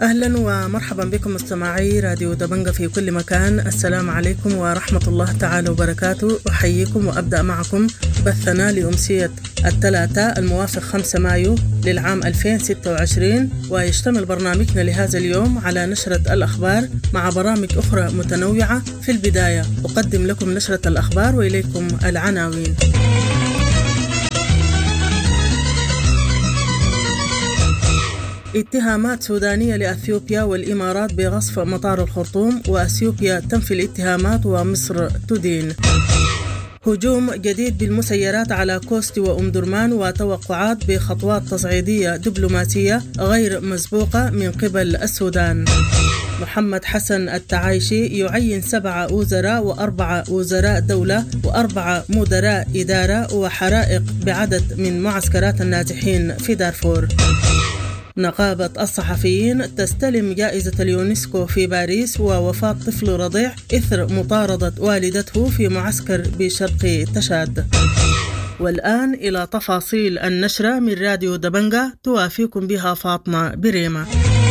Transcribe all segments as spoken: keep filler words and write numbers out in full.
أهلا ومرحبا بكم مستمعي راديو دبنجة في كل مكان. السلام عليكم ورحمة الله تعالى وبركاته. أحييكم وأبدأ معكم بثنا لأمسية الثلاثاء الموافق خمسة مايو للعام ألفين وستة وعشرين، ويشتمل برنامجنا لهذا اليوم على نشرة الأخبار مع برامج أخرى متنوعة. في البداية أقدم لكم نشرة الأخبار وإليكم العناوين. اتهامات سودانية لأثيوبيا والإمارات بغصب مطار الخرطوم، وأثيوبيا تنفي الاتهامات ومصر تدين. هجوم جديد بالمسيرات على كوستي وأم درمان، وتوقعات بخطوات تصعيدية دبلوماسية غير مسبوقة من قبل السودان. محمد حسن التعايشي يعين سبعة وزراء وأربعة وزراء دولة وأربعة مدراء إدارة، وحرائق بعدد من معسكرات النازحين في دارفور. نقابة الصحفيين تستلم جائزة اليونسكو في باريس، ووفاة طفل رضيع إثر مطاردة والدته في معسكر بشرق تشاد. والآن إلى تفاصيل النشرة من راديو دبنجة، توافيكم بها فاطمة بريمة.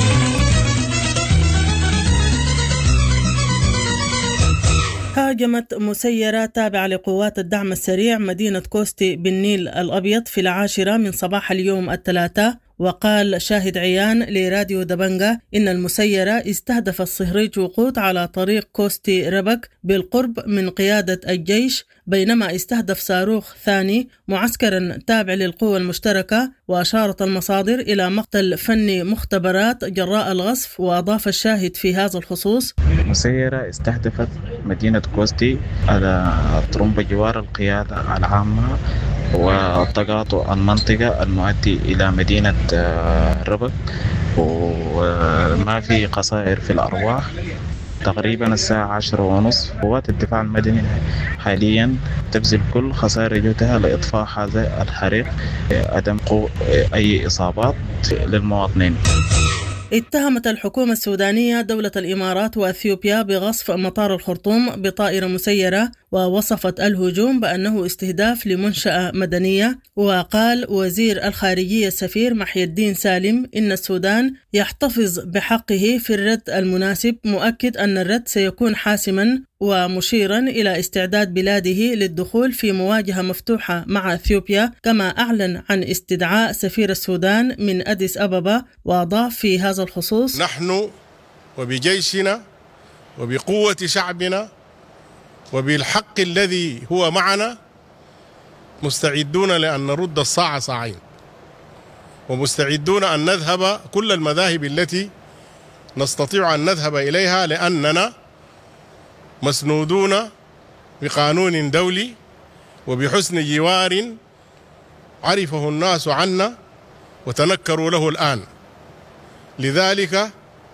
هاجمت مسيرة تابعة لقوات الدعم السريع مدينة كوستي بالنيل الأبيض في العاشرة من صباح اليوم الثلاثاء. وقال شاهد عيان لراديو دبنجة إن المسيرة استهدفت صهريج وقود على طريق كوستي ربك بالقرب من قيادة الجيش، بينما استهدف صاروخ ثاني معسكرا تابع للقوى المشتركة. وأشارت المصادر إلى مقتل فني مختبرات جراء الغصف. وأضاف الشاهد في هذا الخصوص: المسيرة استهدفت مدينة كوستي على طرمب جوار القيادة العامة وتقاطع المنطقة المؤدي إلى مدينة ربك، وما في خسائر في الأرواح. تقريبا الساعة عشرة ونصف قوات الدفاع المدني حاليا تبذل كل خسائر جهدها لإطفاء هذا الحريق، عدم أي إصابات للمواطنين. اتهمت الحكومة السودانية دولة الإمارات وأثيوبيا بغصب مطار الخرطوم بطائرة مسيرة، ووصفت الهجوم بأنه استهداف لمنشأة مدنية. وقال وزير الخارجية السفير محي الدين سالم إن السودان يحتفظ بحقه في الرد المناسب، مؤكد أن الرد سيكون حاسما، ومشيرا إلى استعداد بلاده للدخول في مواجهة مفتوحة مع أثيوبيا، كما أعلن عن استدعاء سفير السودان من أديس أبابا. وأضاف في هذا الخصوص: نحن وبجيشنا وبقوة شعبنا وبالحق الذي هو معنا مستعدون لأن نرد الصاع صاعين، ومستعدون أن نذهب كل المذاهب التي نستطيع أن نذهب إليها، لأننا مسنودون بقانون دولي وبحسن جوار عرفه الناس عنا وتنكروا له الآن. لذلك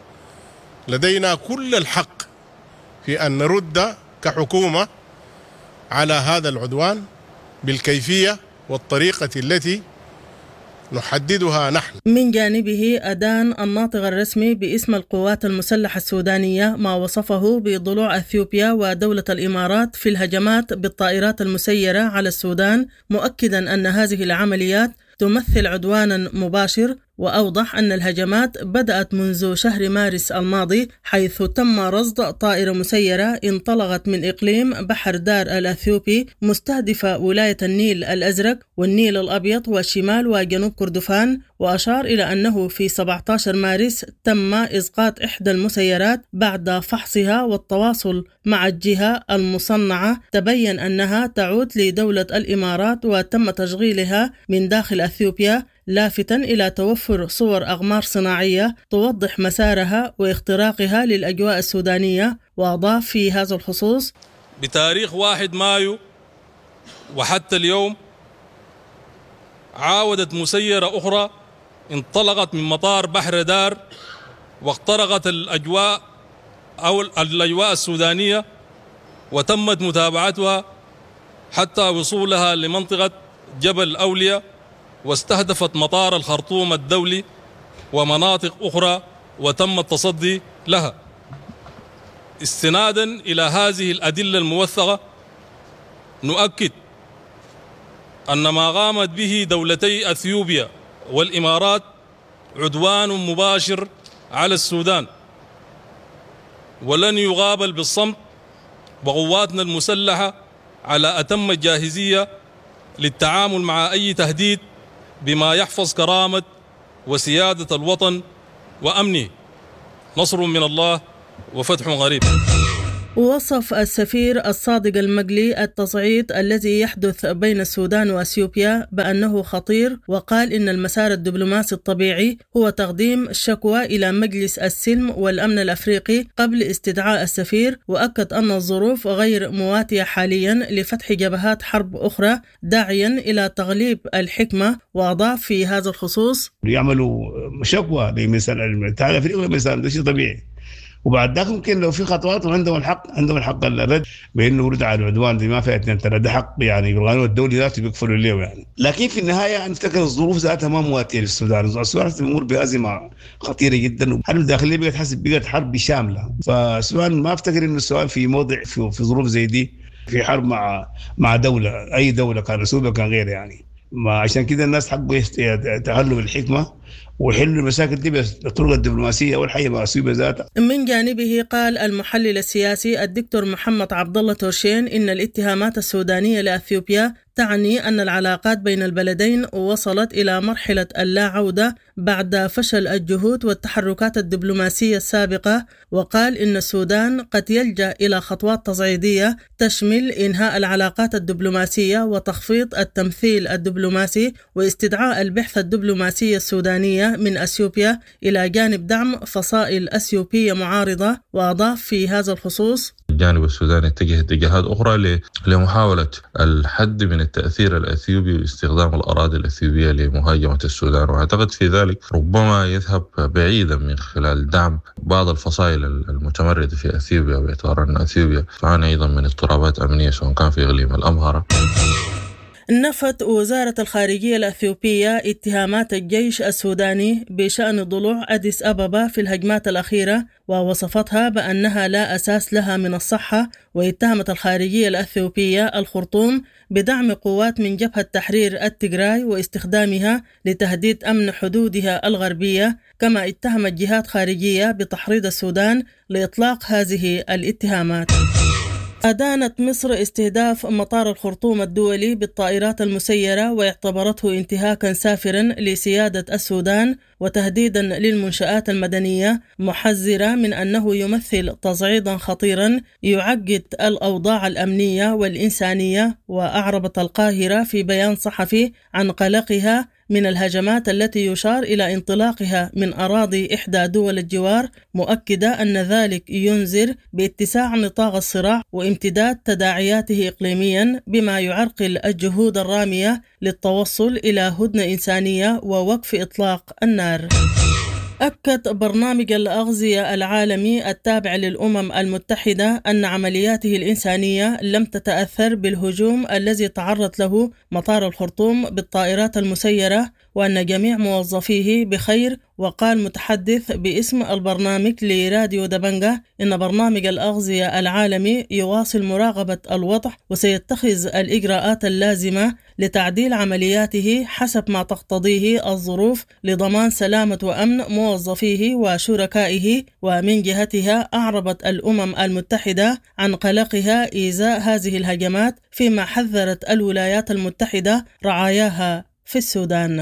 لدينا كل الحق في أن نرد كحكومة على هذا العدوان بالكيفية والطريقة التي نحددها نحن. من جانبه أدان الناطق الرسمي باسم القوات المسلحة السودانية ما وصفه بضلوع أثيوبيا ودولة الإمارات في الهجمات بالطائرات المسيرة على السودان، مؤكدا أن هذه العمليات تمثل عدوانا مباشر. وأوضح أن الهجمات بدأت منذ شهر مارس الماضي، حيث تم رصد طائرة مسيرة انطلقت من إقليم بحر دار الأثيوبي مستهدفة ولاية النيل الأزرق والنيل الأبيض وشمال وجنوب كردفان. وأشار إلى أنه في سبعة عشر مارس تم إسقاط إحدى المسيرات بعد فحصها والتواصل مع الجهة المصنعة، تبين أنها تعود لدولة الإمارات وتم تشغيلها من داخل أثيوبيا، لافتا إلى توفر صور أقمار صناعية توضح مسارها واختراقها للأجواء السودانية. وأضاف في هذا الخصوص: بتاريخ واحد مايو وحتى اليوم عاودت مسيرة أخرى انطلقت من مطار بحر دار واخترقت الأجواء أو الأجواء السودانية، وتمت متابعتها حتى وصولها لمنطقة جبل أولياء، واستهدفت مطار الخرطوم الدولي ومناطق أخرى وتم التصدي لها. استنادا إلى هذه الأدلة الموثقة نؤكد أن ما قامت به دولتي أثيوبيا والإمارات عدوان مباشر على السودان، ولن يغابل بالصمت، وقواتنا المسلحة على أتم الجاهزية للتعامل مع أي تهديد بما يحفظ كرامة وسيادة الوطن وأمنه. نصر من الله وفتح قريب. وصف السفير الصادق المقلي التصعيد الذي يحدث بين السودان وأثيوبيا بأنه خطير، وقال إن المسار الدبلوماسي الطبيعي هو تقديم شكوى إلى مجلس السلم والأمن الأفريقي قبل استدعاء السفير، وأكد أن الظروف غير مواتية حاليا لفتح جبهات حرب أخرى، داعيا إلى تغليب الحكمة. وأضاف في هذا الخصوص: يعملوا شكوى لمثال الاتحاد الأفريقي، مثلا ده شيء طبيعي، وبعد ذلك ممكن لو في خطوات وعندهم الحق عندهم الحق الرد بانه رد على العدوان دي ما فيها اثنين ترى ده حق يعني بالقانون الدولي ذاته بيقفلوا له يعني. لكن في النهايه نفتكر الظروف ذاتها ما مواتيه للسودان، السودان تمر بازمه خطيره جدا، الحرب الداخليه بقت حسب بقت حرب شامله، فالسودان ما افتكر انه السودان في موضع في, في ظروف زي دي في حرب مع مع دوله، اي دوله كان رسوبه كان غير يعني. ما عشان كده الناس حقوا يتعلوا بالحكمه ويحلوا المشاكل دي بالطرق الدبلوماسيه والحقيقه مع اثيوبيا ذاتها. من جانبه قال المحلل السياسي الدكتور محمد عبد الله تورشين ان الاتهامات السودانيه لاثيوبيا تعني أن العلاقات بين البلدين وصلت إلى مرحلة اللا عودة بعد فشل الجهود والتحركات الدبلوماسية السابقة، وقال إن السودان قد يلجأ إلى خطوات تصعيدية تشمل إنهاء العلاقات الدبلوماسية وتخفيض التمثيل الدبلوماسي واستدعاء البعثة الدبلوماسية السودانية من أثيوبيا إلى جانب دعم فصائل أثيوبية معارضة. وأضاف في هذا الخصوص: الجانب السوداني اتجه اتجاهات أخرى لمحاولة الحد من التأثير الأثيوبي واستخدام الأراضي الأثيوبية لمهاجمة السودان، وأعتقد في ذلك ربما يذهب بعيدا من خلال دعم بعض الفصائل المتمردة في أثيوبيا، باعتبار أن أثيوبيا تعاني أيضا من اضطرابات أمنية سواء كان في إقليم الأمهرة. نفت وزارة الخارجية الأثيوبية اتهامات الجيش السوداني بشأن ضلوع أديس أبابا في الهجمات الأخيرة، ووصفتها بأنها لا أساس لها من الصحة. واتهمت الخارجية الأثيوبية الخرطوم بدعم قوات من جبهة تحرير التجراي واستخدامها لتهديد أمن حدودها الغربية، كما اتهمت جهات خارجية بتحريض السودان لإطلاق هذه الاتهامات. أدانت مصر استهداف مطار الخرطوم الدولي بالطائرات المسيرة واعتبرته انتهاكا سافرا لسيادة السودان وتهديدا للمنشآت المدنية، محذرة من أنه يمثل تصعيدا خطيرا يعقد الأوضاع الأمنية والإنسانية. وأعربت القاهرة في بيان صحفي عن قلقها من الهجمات التي يشار إلى انطلاقها من أراضي إحدى دول الجوار، مؤكدة أن ذلك ينذر باتساع نطاق الصراع وامتداد تداعياته إقليميا، بما يعرقل الجهود الرامية للتوصل إلى هدنة إنسانية ووقف إطلاق النار. أكد برنامج الأغذية العالمي التابع للأمم المتحدة أن عملياته الإنسانية لم تتأثر بالهجوم الذي تعرض له مطار الخرطوم بالطائرات المسيرة، وأن جميع موظفيه بخير. وقال متحدث باسم البرنامج لراديو دبنجة إن برنامج الأغذية العالمي يواصل مراقبة الوضع وسيتخذ الإجراءات اللازمة لتعديل عملياته حسب ما تقتضيه الظروف لضمان سلامة وأمن موظفيه وشركائه. ومن جهتها أعربت الأمم المتحدة عن قلقها إزاء هذه الهجمات، فيما حذرت الولايات المتحدة رعاياها في السودان.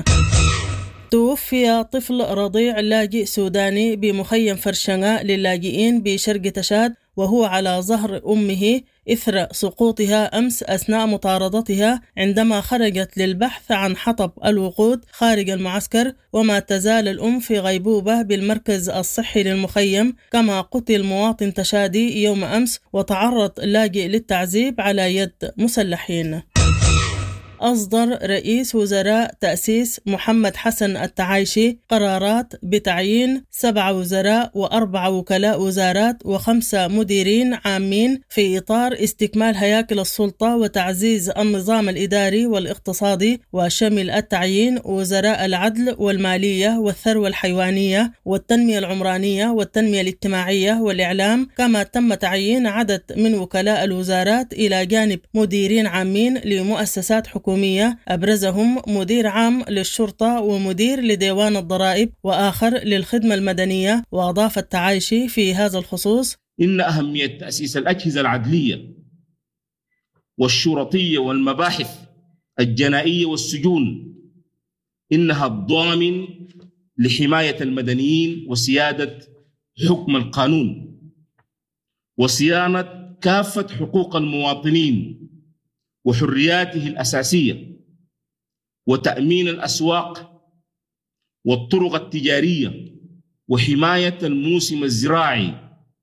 توفي طفل رضيع لاجئ سوداني بمخيم فرشنة للاجئين بشرق تشاد وهو على ظهر أمه إثر سقوطها أمس أثناء مطاردتها عندما خرجت للبحث عن حطب الوقود خارج المعسكر، وما تزال الأم في غيبوبة بالمركز الصحي للمخيم. كما قتل مواطن تشادي يوم أمس وتعرض لاجئ للتعذيب على يد مسلحين. أصدر رئيس وزراء تأسيس محمد حسن التعايشي قرارات بتعيين سبع وزراء وأربع وكلاء وزارات وخمسة مديرين عامين في إطار استكمال هياكل السلطة وتعزيز النظام الإداري والاقتصادي، وشمل التعيين وزراء العدل والمالية والثروة الحيوانية والتنمية العمرانية والتنمية الاجتماعية والإعلام. كما تم تعيين عدد من وكلاء الوزارات إلى جانب مديرين عامين لمؤسسات حكومية الحكومية أبرزهم مدير عام للشرطة ومدير لديوان الضرائب وآخر للخدمة المدنية. وأضاف التعايشي في هذا الخصوص: إن أهمية تأسيس الأجهزة العدلية والشرطية والمباحث الجنائية والسجون إنها الضامن لحماية المدنيين وسيادة حكم القانون وصيانة كافة حقوق المواطنين وحرياته الأساسية وتأمين الأسواق والطرق التجارية وحماية الموسم الزراعي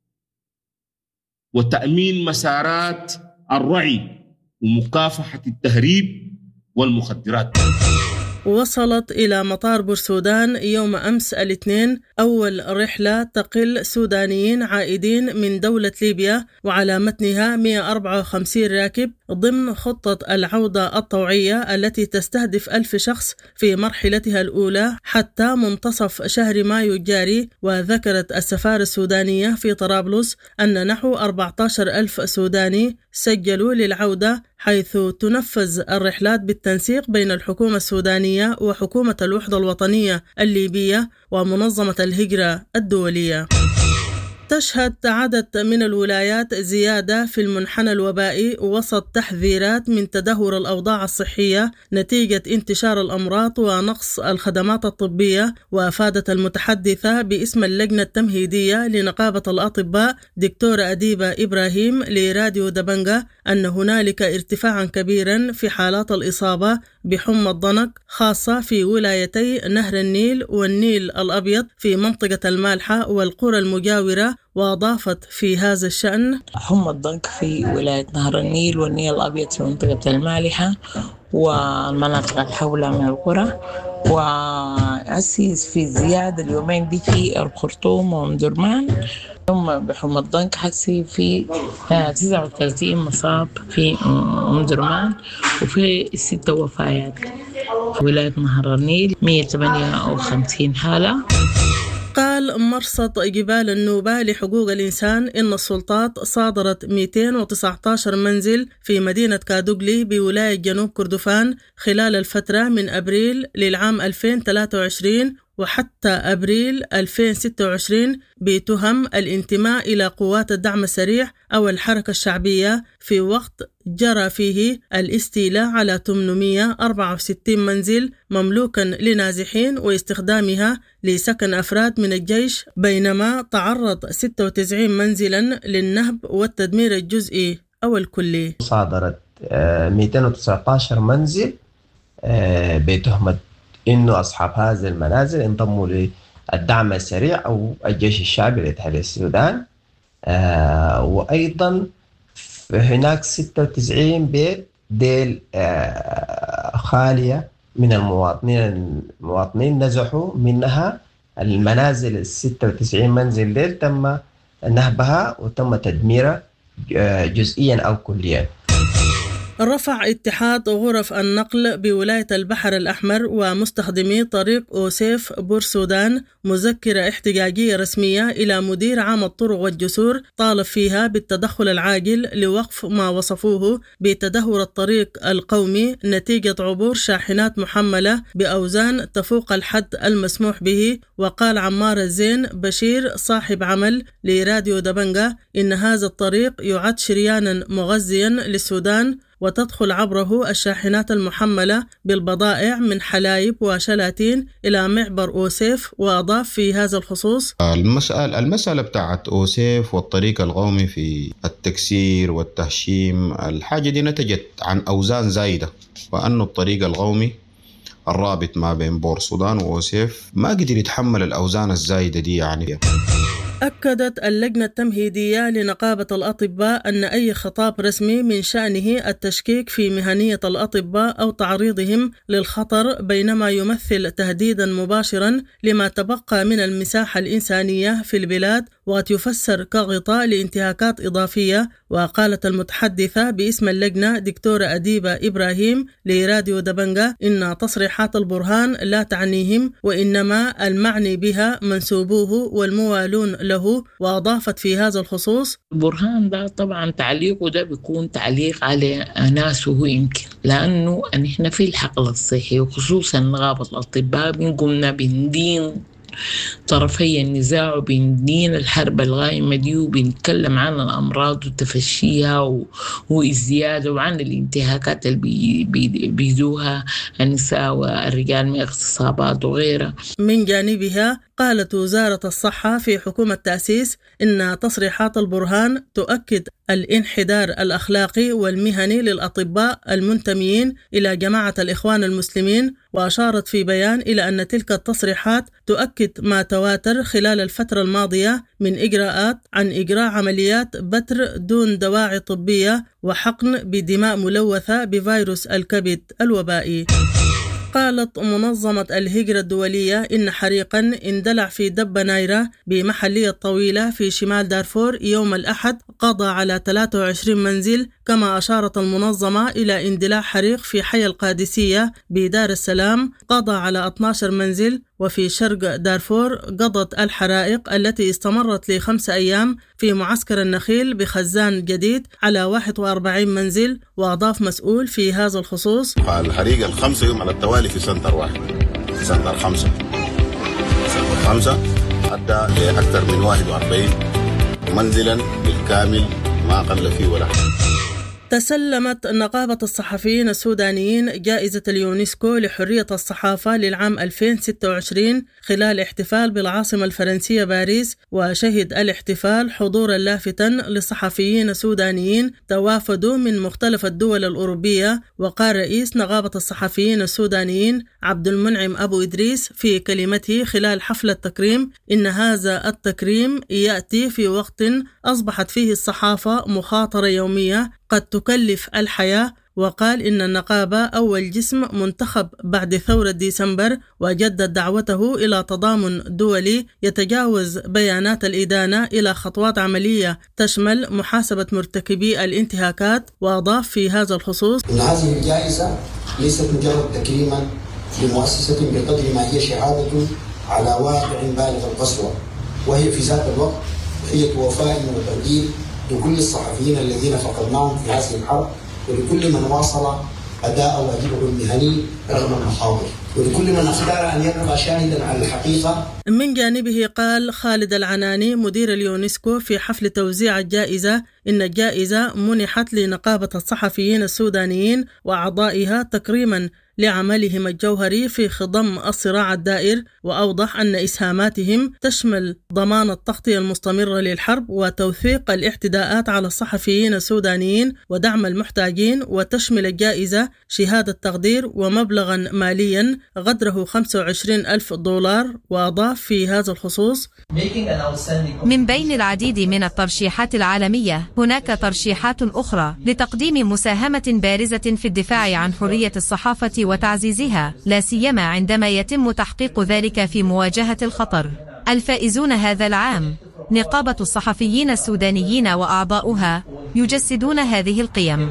وتأمين مسارات الرعي ومكافحة التهريب والمخدرات. وصلت إلى مطار بورسودان يوم أمس الاثنين أول رحلة تقل سودانيين عائدين من دولة ليبيا، وعلى متنها مئة وأربعة وخمسين راكب ضمن خطة العودة الطوعية التي تستهدف ألف شخص في مرحلتها الأولى حتى منتصف شهر مايو الجاري. وذكرت السفارة السودانية في طرابلس أن نحو أربعة عشر ألف سوداني سجلوا للعودة، حيث تنفذ الرحلات بالتنسيق بين الحكومة السودانية وحكومة الوحدة الوطنية الليبية ومنظمة الهجرة الدولية. تشهد عدد من الولايات زيادة في المنحنى الوبائي وسط تحذيرات من تدهور الأوضاع الصحية نتيجة انتشار الأمراض ونقص الخدمات الطبية. وأفادت المتحدثة باسم اللجنة التمهيدية لنقابة الأطباء دكتورة أديبة إبراهيم لراديو دبنجة أن هنالك ارتفاعا كبيرا في حالات الإصابة بحمى الضنك خاصة في ولايتي نهر النيل والنيل الأبيض في منطقة المالحة والقرى المجاورة. وأضافت في هذا الشأن: حمى الضنك في ولاية نهر النيل والنيل الأبيض في منطقة المالحة والمناطق الحولة من القرى، وأسيس في زيادة اليومين دي في الخرطوم ومدرمان. ثم بحمى الضنك حسي في تسعة وثلاثين مصاب في مدرمان وفي ستة وفيات. في ولاية نهر النيل مئة وثمانية وخمسين حالة. قال مرصد جبال النوبة لحقوق الإنسان إن السلطات صادرت مئتين وتسعة عشر منزل في مدينة كادوغلي بولاية جنوب كردفان خلال الفترة من أبريل للعام ألفين وثلاثة وعشرين وحتى أبريل ألفين وستة وعشرين بتهم الانتماء إلى قوات الدعم السريع أو الحركة الشعبية، في وقت جرى فيه الاستيلاء على ثمانمئة وأربعة وستين منزل مملوكا لنازحين واستخدامها لسكن أفراد من الجيش، بينما تعرض ستة وتسعين منزلا للنهب والتدمير الجزئي أو الكلي. صادرت مئتين وتسعة عشر منزل بتهمة إنه أصحاب هذه المنازل انضموا للدعم السريع أو الجيش الشعبي لتحرير السودان. آه وأيضا هناك ستة وتسعين بيت ديل آه خالية من المواطنين المواطنين نزحوا منها المنازل. الستة وتسعين منزل ديل تم نهبها وتم تدميرها جزئيا أو كليا. رفع اتحاد غرف النقل بولاية البحر الأحمر ومستخدمي طريق أوسيف بورسودان مذكرة احتجاجية رسمية إلى مدير عام الطرق والجسور طالب فيها بالتدخل العاجل لوقف ما وصفوه بتدهور الطريق القومي نتيجة عبور شاحنات محملة بأوزان تفوق الحد المسموح به. وقال عمار الزين بشير صاحب عمل لراديو دبنجة إن هذا الطريق يعد شريانا مغذيا للسودان وتدخل عبره الشاحنات المحملة بالبضائع من حلايب وشلاتين إلى معبر أوسيف. وأضاف في هذا الخصوص: المسألة, المسألة بتاعت أوسيف والطريق القومي في التكسير والتهشيم، الحاجة دي نتجت عن أوزان زايدة، وأن الطريق القومي الرابط ما بين بورسودان وأوسيف ما قدر يتحمل الأوزان الزايدة دي. يعني أكدت اللجنة التمهيدية لنقابة الأطباء أن أي خطاب رسمي من شأنه التشكيك في مهنية الأطباء أو تعريضهم للخطر بينما يمثل تهديدا مباشرا لما تبقى من المساحة الإنسانية في البلاد وقد يفسر كغطاء لانتهاكات إضافية. وقالت المتحدثة باسم اللجنة دكتورة أديبة إبراهيم لراديو دبنجة إن تصريحات البرهان لا تعنيهم، وإنما المعني بها منسوبوه والموالون له. وأضافت في هذا الخصوص: برهان ده طبعا تعليقه ده بيكون تعليق على ناسه يمكن، لأنه نحن في الحقل الصحي وخصوصا نقابة الأطباء بنقومنا بندين طرفي النزاع وبندين الحرب الغائمة دي، وبنتكلم عن الأمراض وتفشيها والزيادة وعن الانتهاكات اللي بيدوها النساء والرجال من اغتصابات وغيرها. من جانبها قالت وزارة الصحة في حكومة تأسيس إن تصريحات البرهان تؤكد الانحدار الأخلاقي والمهني للأطباء المنتميين إلى جماعة الإخوان المسلمين. وأشارت في بيان إلى أن تلك التصريحات تؤكد ما تواتر خلال الفترة الماضية من إجراءات عن إجراء عمليات بتر دون دواعي طبية وحقن بدماء ملوثة بفيروس الكبد الوبائي. قالت منظمة الهجرة الدولية إن حريقاً اندلع في دبة نايرة بمحلية طويلة في شمال دارفور يوم الأحد قضى على ثلاثة وعشرين منزل. كما أشارت المنظمة إلى اندلاع حريق في حي القادسية بدار السلام قضى على اثني عشر منزل. وفي شرق دارفور قضت الحرائق التي استمرت لخمس أيام في معسكر النخيل بخزان جديد على واحد وأربعين منزل. وأضاف مسؤول في هذا الخصوص: الحريق الخمسة يوم على التوالي في سنتر واحد، في سنتر خمسة سنتر خمسة أدى لأكثر من واحد وأربعين منزلا بالكامل ما قل فيه ولا حاجة. تسلمت نقابة الصحفيين السودانيين جائزة اليونسكو لحرية الصحافة للعام ألفين وستة وعشرين خلال احتفال بالعاصمة الفرنسية باريس. وشهد الاحتفال حضورا لافتا لصحفيين سودانيين توافدوا من مختلف الدول الأوروبية. وقال رئيس نقابة الصحفيين السودانيين عبد المنعم أبو إدريس في كلمته خلال حفل التكريم إن هذا التكريم يأتي في وقت أصبحت فيه الصحافة مخاطرة يومية قد تكلف الحياة. وقال إن النقابة أول جسم منتخب بعد ثورة ديسمبر، وجدد دعوته إلى تضامن دولي يتجاوز بيانات الإدانة إلى خطوات عملية تشمل محاسبة مرتكبي الانتهاكات. وأضاف في هذا الخصوص: إن هذه الجائزة ليست مجرد تكريما لمؤسسة بقدر ما هي شهادة على واقع بالغ القسوة، وهي في ذات الوقت تحية وفاء وتقدير لكل الصحفيين الذين فقدناهم في هذه الحرب، ولكل من واصل أداء واجبه المهني رغم المخاطر، ولكل من اختار أن يبقى شاهدا على الحقيقة. من جانبه قال خالد العناني مدير اليونسكو في حفل توزيع الجائزة إن الجائزة منحت لنقابة الصحفيين السودانيين وأعضائها تكريما لعملهم الجوهري في خضم الصراع الدائر. وأوضح أن إسهاماتهم تشمل ضمان التغطية المستمرة للحرب وتوثيق الاعتداءات على الصحفيين السودانيين ودعم المحتاجين. وتشمل الجائزة شهادة تقدير ومبلغا ماليا قدره خمسة وعشرين ألف دولار. وأضاف في هذا الخصوص: من بين العديد من الترشيحات العالمية هناك ترشيحات أخرى لتقديم مساهمة بارزة في الدفاع عن حرية الصحافة وتعزيزها، لا سيما عندما يتم تحقيق ذلك في مواجهة الخطر. الفائزون هذا العام نقابة الصحفيين السودانيين وأعضاؤها يجسدون هذه القيم.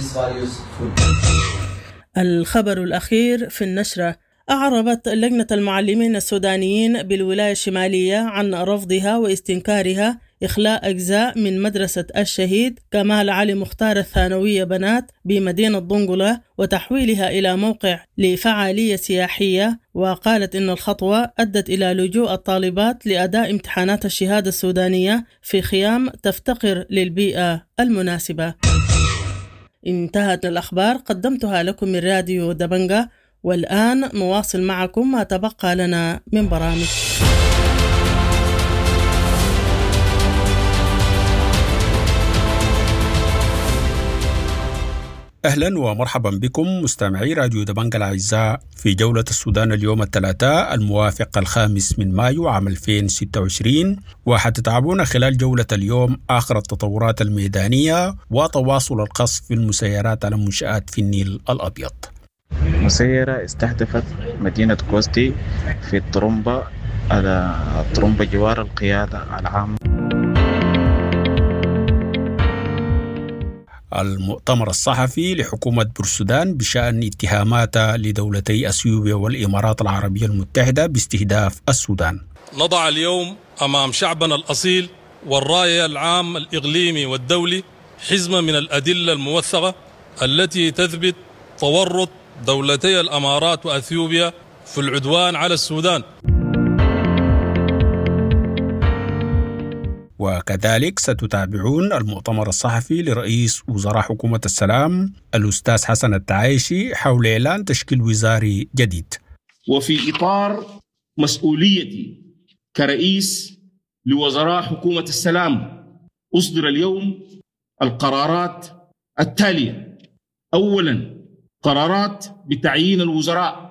الخبر الأخير في النشرة: أعربت لجنة المعلمين السودانيين بالولاية الشمالية عن رفضها واستنكارها إخلاء أجزاء من مدرسة الشهيد كمال علي مختار الثانوية بنات بمدينة ضنقلة وتحويلها إلى موقع لفعالية سياحية. وقالت إن الخطوة أدت إلى لجوء الطالبات لأداء امتحانات الشهادة السودانية في خيام تفتقر للبيئة المناسبة. انتهت الأخبار قدمتها لكم من راديو دبنجة، والآن نواصل معكم ما تبقى لنا من برامج. أهلا ومرحبا بكم مستمعي راديو دبنجة الأعزاء في جولة السودان اليوم الثلاثاء الموافق الخامس من مايو عام ألفين وستة وعشرين، وحتتابعون خلال جولة اليوم آخر التطورات الميدانية وتواصل القصف في المسيرات على منشآت في النيل الأبيض. مسيرة استهدفت مدينة كوستي في الطرمبة على الطرمبة جوار القيادة العامة المؤتمر الصحفي لحكومة بورسودان بشأن اتهاماتها لدولتي أثيوبيا والإمارات العربية المتحدة باستهداف السودان. نضع اليوم أمام شعبنا الأصيل والرأي العام الإقليمي والدولي حزمة من الأدلة الموثقة التي تثبت تورط دولتي الإمارات وأثيوبيا في العدوان على السودان. وكذلك ستتابعون المؤتمر الصحفي لرئيس وزراء حكومة السلام الأستاذ حسن التعايشي حول إعلان تشكيل وزاري جديد. وفي إطار مسؤوليتي كرئيس لوزراء حكومة السلام أصدر اليوم القرارات التالية. أولا، قرارات بتعيين الوزراء.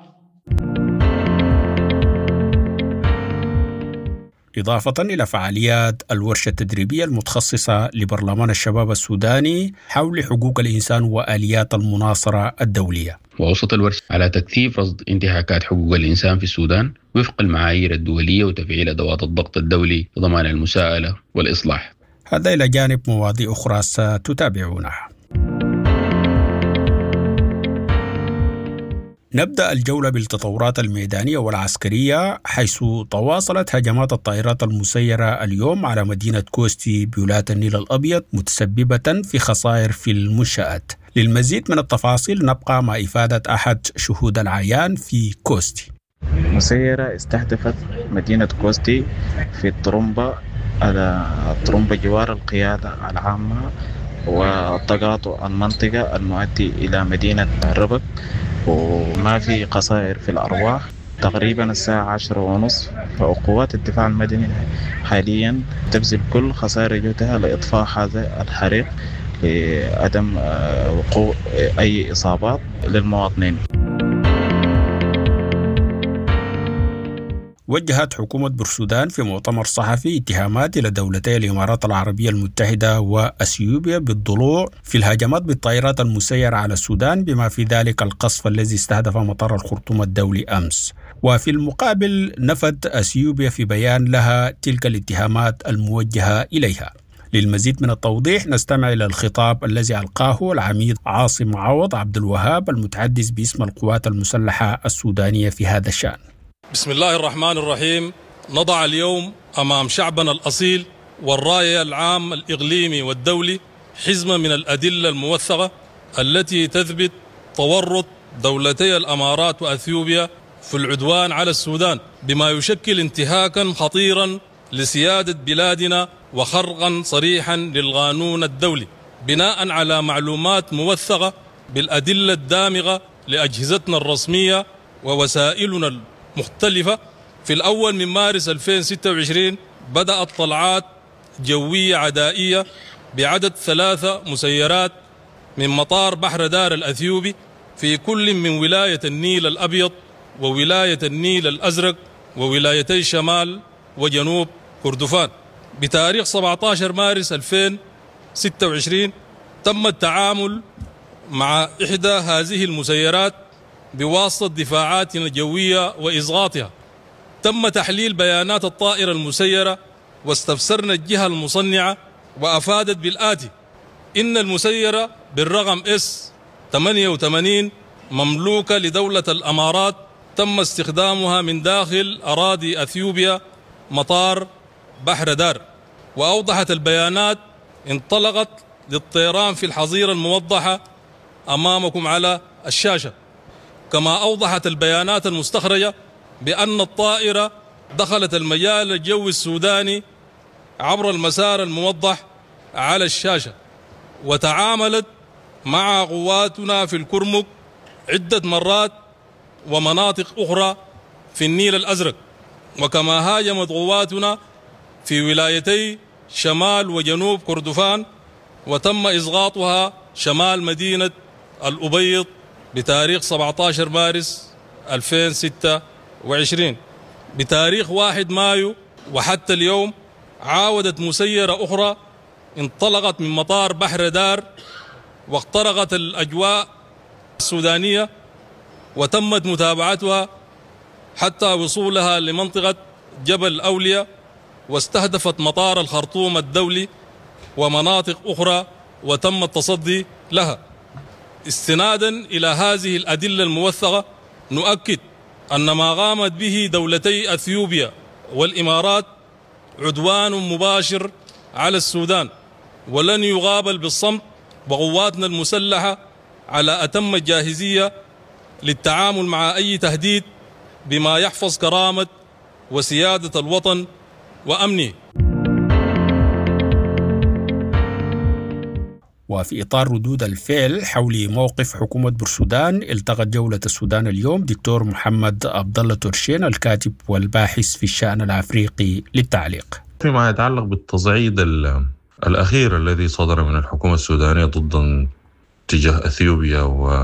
إضافة إلى فعاليات الورشة التدريبية المتخصصة لبرلمان الشباب السوداني حول حقوق الإنسان وآليات المناصرة الدولية. وأوصت الورشة على تكثيف رصد انتهاكات حقوق الإنسان في السودان وفق المعايير الدولية وتفعيل أدوات الضغط الدولي لضمان المساءلة والإصلاح. هذا إلى جانب مواضيع أخرى ستتابعونها. نبدأ الجولة بالتطورات الميدانية والعسكرية، حيث تواصلت هجمات الطائرات المسيرة اليوم على مدينة كوستي بولاية النيل الأبيض متسببة في خسائر في المنشآت. للمزيد من التفاصيل نبقى مع إفادة أحد شهود العيان في كوستي. مسيرة استهدفت مدينة كوستي في الطرمبة على الطرمبة جوار القيادة العامة وتقاطع المنطقة المؤدي إلى مدينة ربك، وما في خسائر في الأرواح. تقريبا الساعة عشرة ونصف، فقوات الدفاع المدني حاليا تبذل كل خسائر جهدها لإطفاء هذا الحريق لعدم وقوع أي إصابات للمواطنين. وجهت حكومة بورسودان في مؤتمر صحفي اتهامات إلى دولتي الإمارات العربية المتحدة وأثيوبيا بالضلوع في الهجمات بالطائرات المسيرة على السودان، بما في ذلك القصف الذي استهدف مطار الخرطوم الدولي أمس. وفي المقابل نفت أثيوبيا في بيان لها تلك الاتهامات الموجهة إليها. للمزيد من التوضيح نستمع إلى الخطاب الذي ألقاه العميد عاصم عوض عبد الوهاب المتحدث باسم القوات المسلحة السودانية في هذا الشأن. بسم الله الرحمن الرحيم. نضع اليوم أمام شعبنا الأصيل والرأي العام الإقليمي والدولي حزمة من الأدلة الموثقة التي تثبت تورط دولتي الإمارات وأثيوبيا في العدوان على السودان، بما يشكل انتهاكا خطيرا لسيادة بلادنا وخرقا صريحا للقانون الدولي، بناء على معلومات موثقة بالأدلة الدامغة لأجهزتنا الرسمية ووسائلنا مختلفة. في الأول من مارس ألفين وستة وعشرين بدأت طلعات جوية عدائية بعدد ثلاثة مسيرات من مطار بحر دار الأثيوبي في كل من ولاية النيل الأبيض وولاية النيل الأزرق وولايتي شمال وجنوب كردفان. بتاريخ سبعة عشر مارس ألفين وستة وعشرين تم التعامل مع إحدى هذه المسيرات بواسطة دفاعاتنا الجوية وإسقاطها. تم تحليل بيانات الطائرة المسيرة واستفسرنا الجهة المصنعة، وأفادت بالآتي: إن المسيرة بالرقم إس ثمانية وثمانين مملوكة لدولة الإمارات، تم استخدامها من داخل أراضي أثيوبيا مطار بحر دار. وأوضحت البيانات انطلقت للطيران في الحظيرة الموضحة أمامكم على الشاشة. كما أوضحت البيانات المستخرجة بأن الطائرة دخلت المجال الجوي السوداني عبر المسار الموضح على الشاشة، وتعاملت مع قواتنا في الكرمك عدة مرات ومناطق أخرى في النيل الأزرق. وكما هاجمت قواتنا في ولايتي شمال وجنوب كردفان، وتم إسقاطها شمال مدينة الأبيض بتاريخ سبعة عشر مارس ألفين وستة وعشرين. بتاريخ واحد مايو وحتى اليوم عاودت مسيرة أخرى انطلقت من مطار بحر دار واخترقت الأجواء السودانية، وتمت متابعتها حتى وصولها لمنطقة جبل أولياء، واستهدفت مطار الخرطوم الدولي ومناطق أخرى وتم التصدي لها. استنادا إلى هذه الأدلة الموثقة نؤكد أن ما قامت به دولتي أثيوبيا والإمارات عدوان مباشر على السودان، ولن يقابل بالصمت، وقواتنا المسلحة على أتم الجاهزية للتعامل مع أي تهديد بما يحفظ كرامة وسيادة الوطن وأمنه. وفي إطار ردود الفعل حول موقف حكومة بورسودان، التقت جولة السودان اليوم دكتور محمد عبد الله تورشين الكاتب والباحث في الشأن الأفريقي للتعليق. فيما يتعلق بالتصعيد الأخير الذي صدر من الحكومة السودانية ضد تجاه أثيوبيا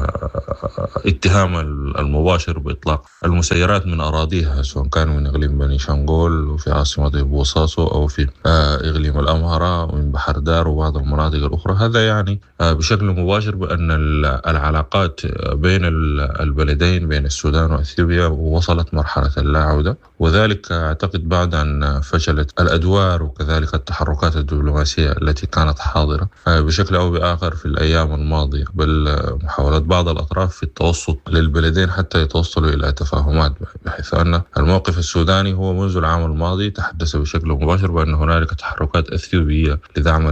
واتهام المباشر بإطلاق المسيرات من أراضيها، سواء كانوا من إقليم بني شنغول وفي عاصمة بوصاصو أو في إقليم الأمهرة ومن بحر دار وبعض المناطق الأخرى، هذا يعني بشكل مباشر بأن العلاقات بين البلدين بين السودان وأثيوبيا وصلت مرحلة اللا عودة، وذلك أعتقد بعد أن فشلت الأدوار وكذلك التحركات الدبلوماسية التي كانت حاضرة بشكل أو بآخر في الأيام الماضية، بل محاولات بعض الأطراف في التوسط للبلدين حتى يتوصلوا إلى تفاهمات، بحيث أن الموقف السوداني هو منذ العام الماضي تحدث بشكل مباشر بأن هنالك تحركات أثيوبية لدعم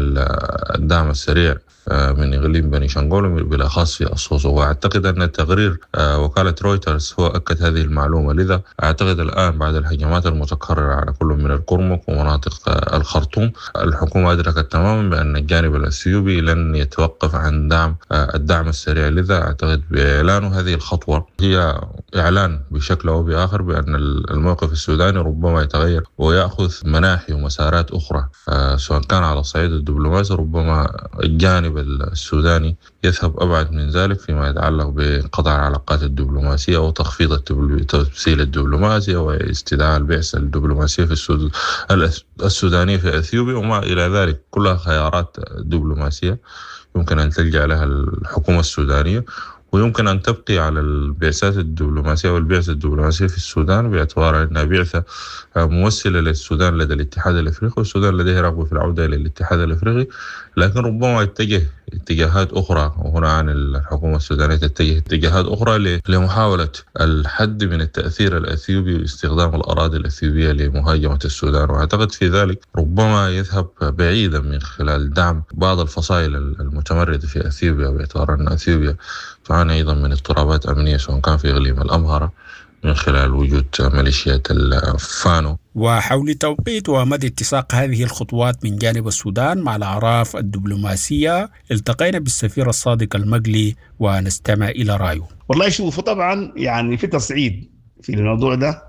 الدعم السريع من إقليم بني شنغول بالأخص في الصوصو. وأعتقد أن تقرير وكالة رويترز هو أكد هذه المعلومة، لذا أعتقد الآن بعد الهجمات المتكررة على كل من الكرمك ومناطق الخرطوم، الحكومة أدركت تماما بأن الجانب الأثيوبي لن يتوقف عن دعم الدعم السريع، لذا أعتقد بإعلان هذه الخطوة هي إعلان بشكل أو بآخر بأن الموقف السوداني ربما يتغير ويأخذ مناحي ومسارات أخرى، سواء كان على الصعيد الدبلوماسي ربما الجانب السوداني يذهب أبعد من ذلك فيما يتعلق بقطع العلاقات الدبلوماسية وتخفيض التمثيل الدبلوماسي واستدعاء البعثة الدبلوماسية في السودانية في أثيوبيا وما إلى ذلك، كلها خيارات دبلوماسية يمكن أن تلجأ لها الحكومة السودانية، ويمكن أن تبقي على البعثات الدبلوماسية والبعثة الدبلوماسية في السودان باعتبارها أنها بعثة ممثلة للسودان لدى الاتحاد الأفريقي، والسودان لديه رغبة في العودة إلى الاتحاد الأفريقي، لكن ربما يتجه اتجاهات أخرى، وهنا عن الحكومة السودانية تتجه اتجاهات أخرى لمحاولة الحد من التأثير الأثيوبي واستخدام الأراضي الأثيوبية لمهاجمة السودان. وأعتقد في ذلك ربما يذهب بعيدا من خلال دعم بعض الفصائل المتمردة في أثيوبيا، باعتبار أن أثيوبيا تعاني أيضا من اضطرابات أمنية سواء كان في إقليم الأمهرة من خلال وجود ميليشيات الفانو. وحول توقيت ومدى اتساق هذه الخطوات من جانب السودان مع الأعراف الدبلوماسية، التقينا بالسفير الصادق المقلي ونستمع إلى رأيه. والله شوفوا، طبعا يعني في تصعيد في الموضوع ده،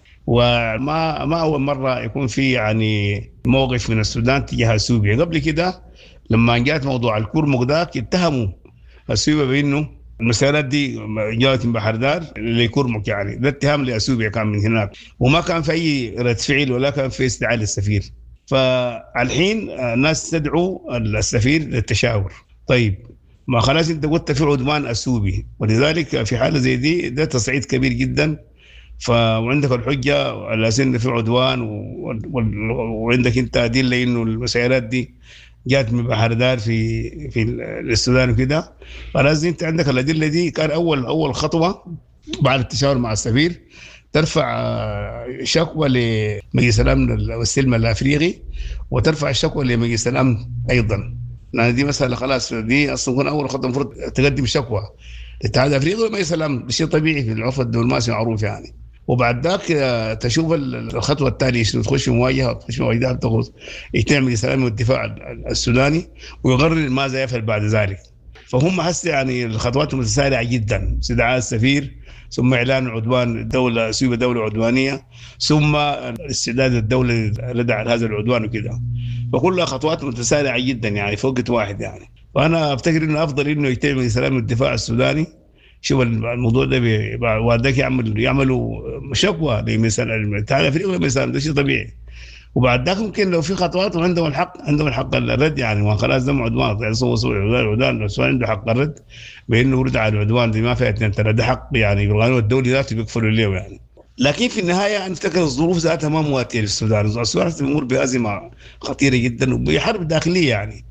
وما ما أول مرة يكون في يعني موقف من السودان تجاه أثيوبيا. قبل كده لما جاءت موضوع الكرمك ذاك اتهموا أثيوبيا بأنه المسيرات دي جاءت من بحر دار لكرمك، يعني ده اتهام لأثيوبيا كان من هناك، وما كان في أي رد فعل ولا كان في استدعاء للسفير. فالحين الناس تدعو السفير للتشاور. طيب ما خلاص انت قلت في عدوان أثيوبي، ولذلك في حالة زي دي ده تصعيد كبير جدا. ف وعندك الحجة على سن في عدوان و... و... وعندك انت أدلة انه المسيرات دي جات من بحر دار في في السودان وكده، فلازم انت عندك الادله دي. كان اول اول خطوه بعد التشاور مع السفير ترفع شكوى لمجلس الامن والسلم الافريقي، وترفع الشكوى لمجلس الامن ايضا. يعني دي مساله خلاص، دي اصلا اول خطوه المفروض تقدم شكوى للاتحاد الافريقي ومجلس الامن، بشيء طبيعي في العرف الدبلوماسي معروف يعني. وبعد ذاك تشوف الخطوه التاليه شنو، تخش في مواجهه تخش في مواجهه تاخذ تعمل السلام والدفاع السوداني ويقرر ماذا يفعل بعد ذلك. فهم هسه يعني الخطوات متسارعه جدا، استدعاء السفير، ثم اعلان عدوان الدوله اثيوبيا دوله عدوانيه، ثم استعداد الدوله لدى هذا العدوان وكده. فكلها خطوات متسارعه جدا يعني في وقت واحد يعني. وانا افتكر انه افضل انه يتم السلام والدفاع السوداني. شوف الموضوع ده وبعدك يعمل يعملوا شكوى لمثلا الاتحاد الافريقي مثلا، ده شيء طبيعي. وبعد ذاك ممكن لو في خطوات وعندهم الحق عندهم الحق الرد يعني، ما خلاص ده عدوان يعني صو صو العدوان، السودان عنده حق الرد بانه ورد على العدوان دي ما فيها اثنين ثلاثه، ده حق يعني بالقانون الدولي ذاته بيكفلوا له يعني. لكن في النهايه نفتكر الظروف ذاتها ما مواتيه للسودان، السودان تمر بازمه خطيره جدا وبحرب داخليه يعني.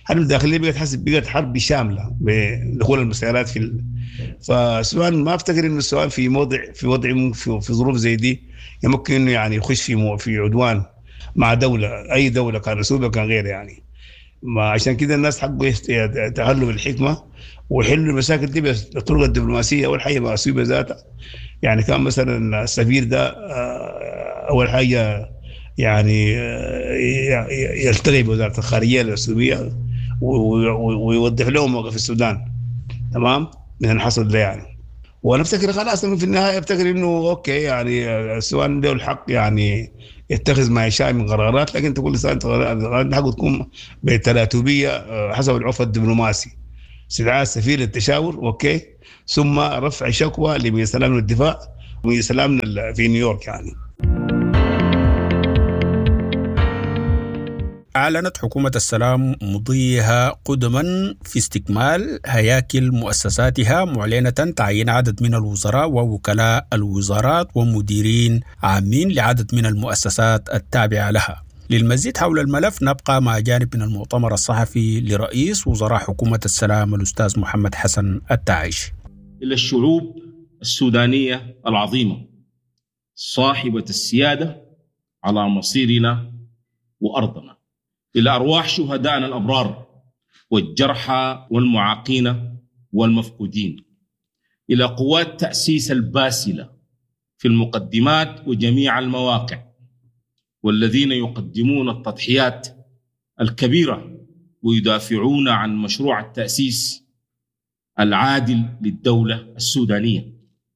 الحرب الداخلية بقت حسب بقت حرب شاملة بدخول المسيرات في ال... فالسودان ما افتكر انه السودان في موضع في وضع في, في ظروف زي دي يمكن انه يعني يخش في مو... في عدوان مع دولة اي دولة كان رسوبة كان غير يعني. ما عشان كده الناس حقوا يتحلوا بالحكمة ويحلوا المشاكل دي بالطرق الدبلوماسية. اول حاجة مع اثيوبيا ذاتها يعني كان مثلا السفير ده اول حاجة يعني يلتقي بوزارة الخارجية الأثيوبية ويوضح لهم موقف السودان تمام من اللي حصل ده يعني. وانا افتكر خلاص في النهايه افتكر انه اوكي يعني السودان له الحق يعني يتخذ ما يشاء من قرارات، لكن تقول سنه القرارات حقه تكون بالتراتبيه حسب العرف الدبلوماسي. استدعاء السفير للتشاور اوكي، ثم رفع شكوى لمجلس السلام للدفاع ومجلس السلام في نيويورك يعني. أعلنت حكومة السلام مضيها قدما في استكمال هياكل مؤسساتها، معلنة تعيين عدد من الوزراء ووكلاء الوزارات ومديرين عامين لعدد من المؤسسات التابعة لها. للمزيد حول الملف نبقى مع جانب من المؤتمر الصحفي لرئيس وزراء حكومة السلام الأستاذ محمد حسن التعيش. إلى الشعوب السودانية العظيمة صاحبة السيادة على مصيرنا وأرضنا، إلى أرواح شهدائنا الأبرار والجرحى والمعاقين والمفقودين، إلى قوات تأسيس الباسلة في المقدمات وجميع المواقع، والذين يقدمون التضحيات الكبيرة ويدافعون عن مشروع التأسيس العادل للدولة السودانية،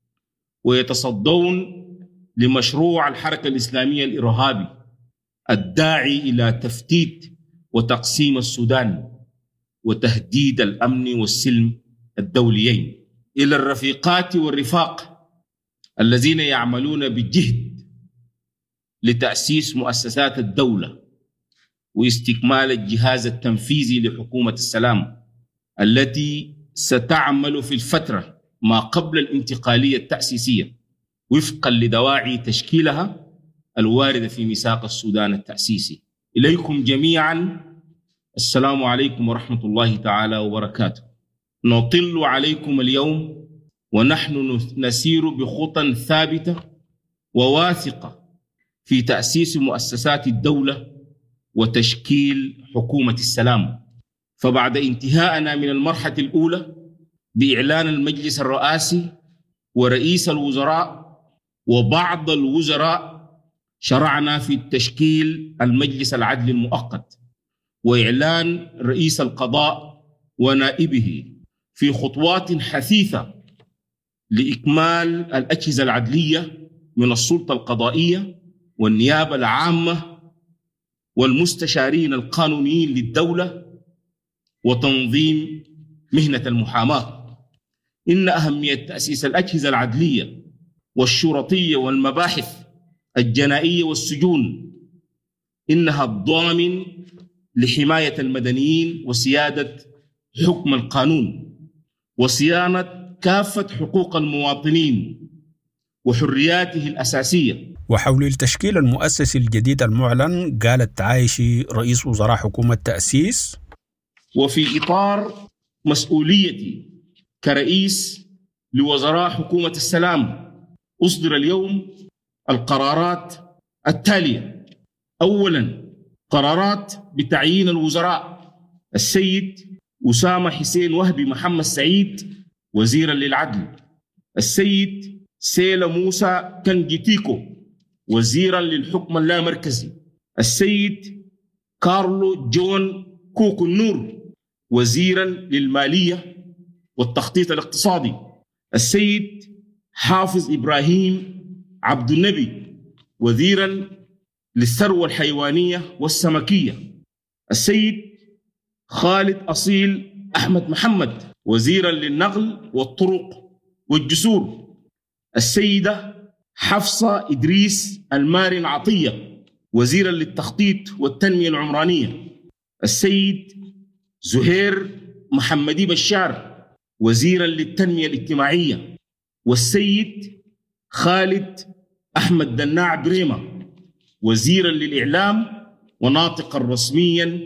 ويتصدون لمشروع الحركة الإسلامية الإرهابي الداعي إلى تفتيت وتقسيم السودان وتهديد الأمن والسلم الدوليين، إلى الرفيقات والرفاق الذين يعملون بجهد لتأسيس مؤسسات الدولة واستكمال الجهاز التنفيذي لحكومة السلام التي ستعمل في الفترة ما قبل الانتقالية التأسيسية وفقا لدواعي تشكيلها الواردة في ميثاق السودان التأسيسي. إليكم جميعا السلام عليكم ورحمة الله تعالى وبركاته. نطل عليكم اليوم ونحن نسير بخطى ثابتة وواثقة في تأسيس مؤسسات الدولة وتشكيل حكومة السلام. فبعد انتهائنا من المرحلة الأولى بإعلان المجلس الرئاسي ورئيس الوزراء وبعض الوزراء، شرعنا في تشكيل المجلس العدل المؤقت وإعلان رئيس القضاء ونائبه في خطوات حثيثة لإكمال الأجهزة العدلية من السلطة القضائية والنيابة العامة والمستشارين القانونيين للدولة وتنظيم مهنة المحاماة. إن أهمية تأسيس الأجهزة العدلية والشرطية والمباحث الجنائية والسجون إنها الضامن لحماية المدنيين وسيادة حكم القانون وصيانة كافة حقوق المواطنين وحرياته الأساسية. وحول التشكيل المؤسسي الجديد المعلن قال التعايشي رئيس وزراء حكومة تأسيس: وفي إطار مسؤوليتي كرئيس لوزراء حكومة السلام أصدر اليوم القرارات التالية. أولاً، قرارات بتعيين الوزراء: السيد أسامة حسين وهبي محمد سعيد وزيراً للعدل، السيد سيلا موسى كنجيتيكو وزيراً للحكم اللامركزي، السيد كارلو جون كوكو النور وزيراً للمالية والتخطيط الاقتصادي، السيد حافظ إبراهيم عبد النبي وزيراً للثروة الحيوانية والسمكية، السيد خالد أصيل أحمد محمد وزيراً للنقل والطرق والجسور، السيدة حفصة إدريس المارن عطية وزيراً للتخطيط والتنمية العمرانية، السيد زهير محمدي بشار وزيراً للتنمية الاجتماعية، والسيد خالد أحمد دناع بريمة وزيراً للإعلام وناطقاً رسمياً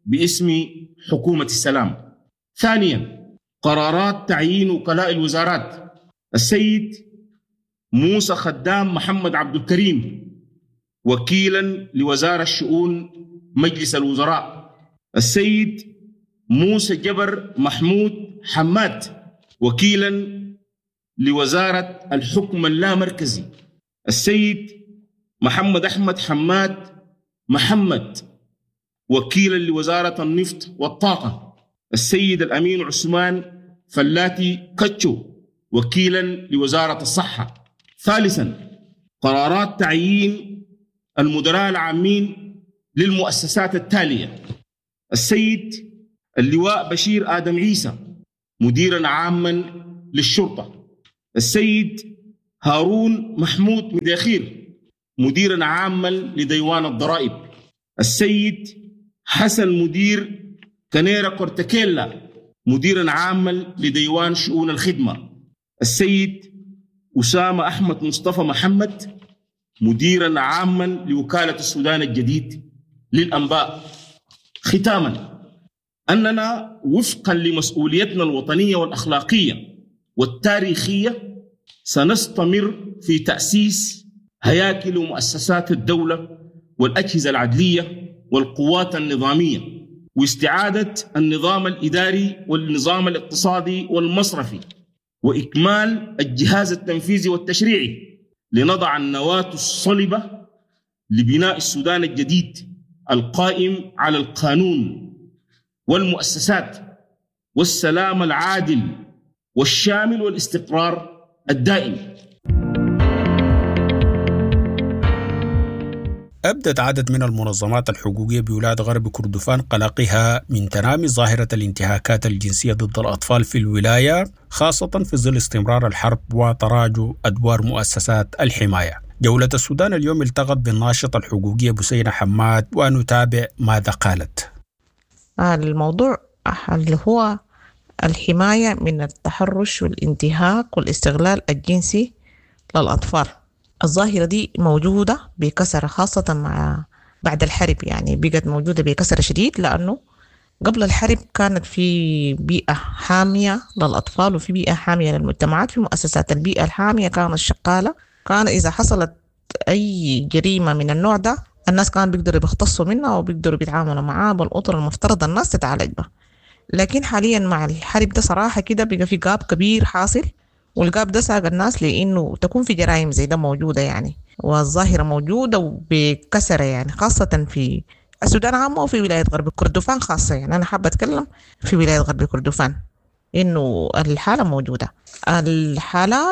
باسم حكومة السلام. ثانيا، قرارات تعيين وكلاء الوزارات: السيد موسى خدام محمد عبد الكريم وكيلا لوزارة الشؤون مجلس الوزراء، السيد موسى جبر محمود حماد وكيلا لوزارة الحكم اللامركزي، السيد محمد أحمد حماد محمد وكيلا لوزارة النفط والطاقة، السيد الأمين عثمان فلاتي كتشو وكيلا لوزارة الصحة. ثالثا، قرارات تعيين المدراء العامين للمؤسسات التالية: السيد اللواء بشير آدم عيسى مديرا عاما للشرطة، السيد هارون محمود مداخير مديرا عاما لديوان الضرائب، السيد حسن مدير كنيرا كورتكيلا مديرا عاما لديوان شؤون الخدمة، السيد أسامة أحمد مصطفى محمد مديرا عاما لوكالة السودان الجديد للأنباء. ختاما، أننا وفقا لمسؤوليتنا الوطنية والأخلاقية والتاريخية سنستمر في تأسيس هياكل ومؤسسات الدولة والأجهزة العدلية والقوات النظامية، واستعادة النظام الإداري والنظام الاقتصادي والمصرفي، وإكمال الجهاز التنفيذي والتشريعي، لنضع النواة الصلبة لبناء السودان الجديد القائم على القانون والمؤسسات والسلام العادل والشامل والاستقرار الدائم. أبدت عدد من المنظمات الحقوقية بولاية غرب كردفان قلقها من تنامي ظاهرة الانتهاكات الجنسية ضد الأطفال في الولاية، خاصة في ظل استمرار الحرب وتراجع أدوار مؤسسات الحماية. جولة السودان اليوم التقت بالناشطة الحقوقية بسينة حماد ونتابع ماذا قالت. الموضوع اللي هو الحماية من التحرش والانتهاك والاستغلال الجنسي للأطفال. الظاهرة دي موجودة بكثرة، خاصة مع بعد الحرب، يعني بقت موجودة بكثرة شديد، لأنه قبل الحرب كانت في بيئة حامية للأطفال وفي بيئة حامية للمجتمعات. في مؤسسات البيئة الحامية كانت شغالة، كان إذا حصلت أي جريمة من النوع ده الناس كانوا بيقدروا يختصوا منها وبيقدروا بيتعاملوا معاه بالأطر المفترض الناس تتعالج بها. لكن حاليا مع الحرب ده صراحة كده بقى في جاب كبير حاصل، والجاب ده ساق الناس لأنه تكون في جرائم زي ده موجودة يعني، والظاهرة موجودة وبكثرة يعني، خاصة في السودان عامة وفي ولاية غرب كردفان خاصة. يعني أنا حابة أتكلم في ولاية غرب كردفان إنه الحالة موجودة. الحالات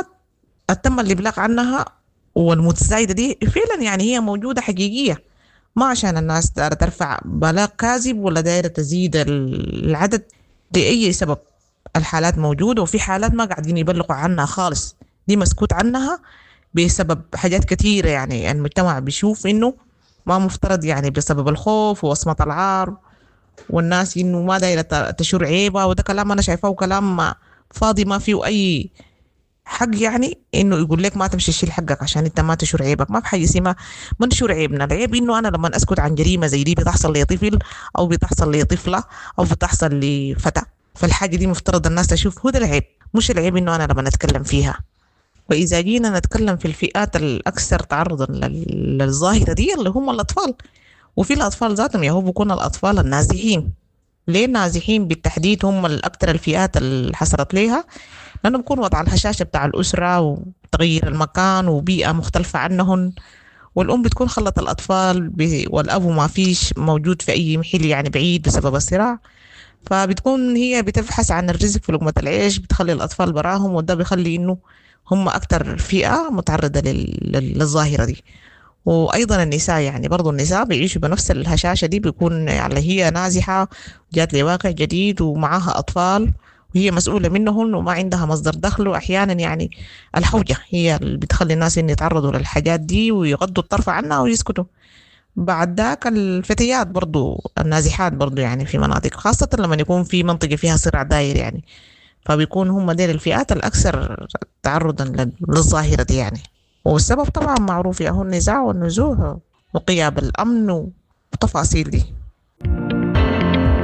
تم الإبلاغ عنها والمتزايدة دي فعلا يعني هي موجودة حقيقية، ما عشان الناس دايرة ترفع بلاغ كاذب ولا دايرة تزيد العدد لأي سبب. الحالات موجودة، وفي حالات ما قاعدين يبلغوا عنها خالص، دي مسكوت عنها بسبب حاجات كتيرة. يعني المجتمع بيشوف إنه ما مفترض، يعني بسبب الخوف ووصمة العار، والناس إنه ما دايرة تشور عيبة، وده كلام أنا شايفاه كلام فاضي ما فيه أي حق. يعني إنه يقول لك ما تمشي تشيل حقك عشان أنت ما تشور عيبك، ما بحاجة اسمها ما نشور عيبنا. العيب إنه أنا لما أسكت عن جريمة زي دي بتحصل لي طفل أو بتحصل لي طفلة أو بتحصل لي فتى، فالحاجة دي مفترض الناس تشوف هو ده العيب، مش العيب إنه أنا لما نتكلم فيها. وإذا جينا نتكلم في الفئات الأكثر تعرضا للظاهرة دي اللي هم الأطفال، وفي الأطفال ذاتهم يهو بيكون الأطفال النازحين. ليه النازحين بالتحديد هم الأكثر الفئات اللي حصلت ليها؟ لأنه بيكون وضع الهشاشة بتاع الأسرة وتغيير المكان وبيئة مختلفة عنهم، والأم بتكون خلت الأطفال والأب ما فيش موجود في أي محل يعني بعيد بسبب الصراع، فبتكون هي بتبحث عن الرزق في لقمة العيش، بتخلي الأطفال براهم، وده بيخلي إنه هم أكتر فئة متعرضة للظاهرة دي. وأيضا النساء، يعني برضو النساء بيعيشوا بنفس الهشاشة دي، بيكون يعني هي نازحة جات لواقع جديد ومعها أطفال وهي مسؤولة منهم وما عندها مصدر دخل، وأحيانا يعني الحوجة هي اللي بتخلي الناس إن يتعرضوا للحاجات دي ويغضوا الطرف عنها ويسكتوا. بعد ذاك الفتيات برضو النازحات برضو يعني في مناطق، خاصة لما يكون في منطقة فيها صراع داير يعني، فبيكون هم دير الفئات الأكثر تعرضا للظاهرة دي يعني. والسبب طبعا معروف، هو النزاع والنزوح وغياب الأمن وتفاصيل دي.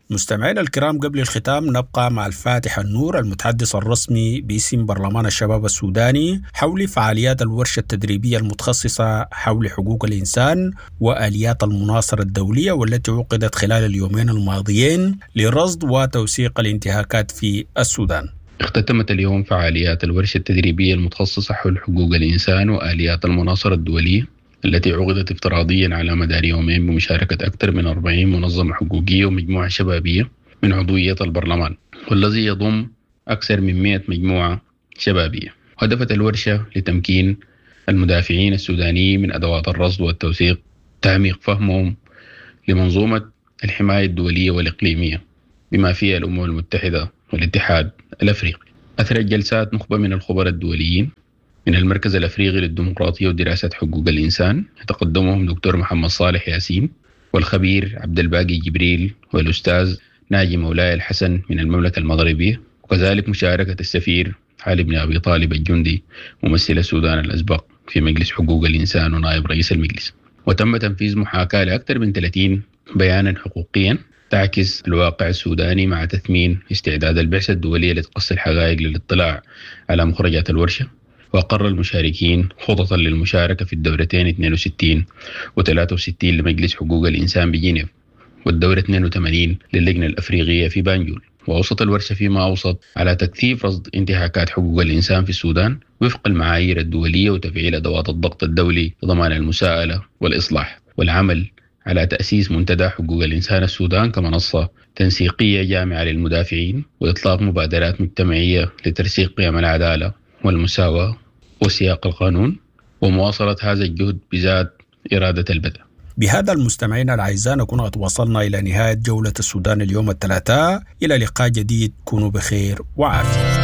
مستمعينا الكرام، قبل الختام نبقى مع الفاتح النور المتحدث الرسمي باسم برلمان الشباب السوداني حول فعاليات الورشة التدريبية المتخصصة حول حقوق الإنسان وآليات المناصرة الدولية والتي عقدت خلال اليومين الماضيين لرصد وتوثيق الانتهاكات في السودان. اختتمت اليوم فعاليات الورشة التدريبية المتخصصة حول حقوق الإنسان وآليات المناصرة الدولية التي عقدت افتراضيا على مدار يومين بمشاركة أكثر من أربعين منظمة حقوقية ومجموعة شبابية من عضوية البرلمان، والذي يضم أكثر من مئة مجموعة شبابية. هدفت الورشة لتمكين المدافعين السودانيين من أدوات الرصد والتوثيق، تعميق فهمهم لمنظومة الحماية الدولية والإقليمية بما فيها الأمم المتحدة والاتحاد الأفريقي. أثرت جلسات نخبة من الخبراء الدوليين من المركز الأفريقي للديمقراطية ودراسة حقوق الإنسان، يتقدمهم دكتور محمد صالح ياسين والخبير عبد الباقي جبريل والأستاذ ناجي مولاي الحسن من المملكة المغربية، وكذلك مشاركة السفير علي بن أبي طالب الجندي ممثل السودان الأسبق في مجلس حقوق الإنسان ونائب رئيس المجلس. وتم تنفيذ محاكاة لأكثر من ثلاثين بيانا حقوقيا تعكس الواقع السوداني مع تثمين استعداد البعثة الدولية لتقصي الحقائق للاطلاع على مخرجات الورشة. وأقر المشاركين خططا للمشاركة في الدورتين اثنين وستين و ثلاثة وستين لمجلس حقوق الإنسان بجنيف، والدورة اثنين وثمانين للجنة الأفريقية في بانجول. وأوصت الورشة فيما أوصت على تكثيف رصد انتهاكات حقوق الإنسان في السودان وفق المعايير الدولية وتفعيل أدوات الضغط الدولي لضمان المساءلة والإصلاح، والعمل على تأسيس منتدى حقوق الإنسان السودان كمنصة تنسيقية جامعة للمدافعين، وإطلاق مبادرات مجتمعية لترسيخ قيم العدالة والمساواة وسياق القانون، ومواصلة هذا الجهد بذات إرادة البدء. بهذا المستمعين الأعزاء نكون قد وصلنا إلى نهاية جولة السودان اليوم الثلاثاء. إلى لقاء جديد، كونوا بخير وعافية.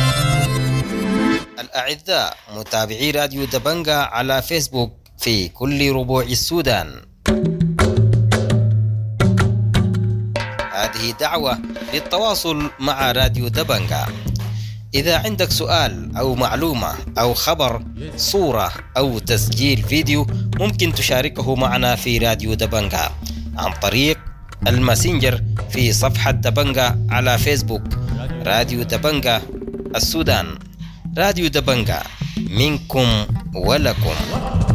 الأعزاء متابعي راديو دبنجا على فيسبوك في كل ربوع السودان، هذه دعوة للتواصل مع راديو دبنجا. إذا عندك سؤال أو معلومة أو خبر، صورة أو تسجيل فيديو، ممكن تشاركه معنا في راديو دبنجا عن طريق الماسنجر في صفحة دبنجا على فيسبوك. راديو دبنجا السودان، راديو دبنجا، منكم ولكم.